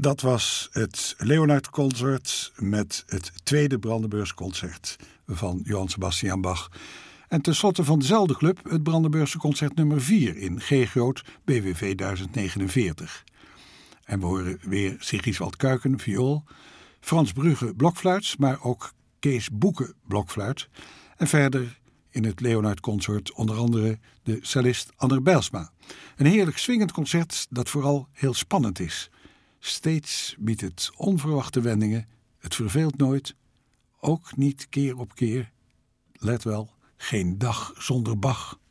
Dat was het Leonard Consort met het tweede Brandenburgs concert van Johann Sebastian Bach. En tenslotte van dezelfde club het Brandenburgse concert nummer 4 in G groot BWV 1049. En we horen weer Sigriswald Kuiken, viool, Frans Brugge, blokfluit, maar ook Kees Boeke, blokfluit. En verder in het Leonard Consort onder andere de cellist Anner Bijlsma. Een heerlijk swingend concert dat vooral heel spannend is. Steeds biedt het onverwachte wendingen, het verveelt nooit, ook niet keer op keer. Let wel, geen dag zonder Bach.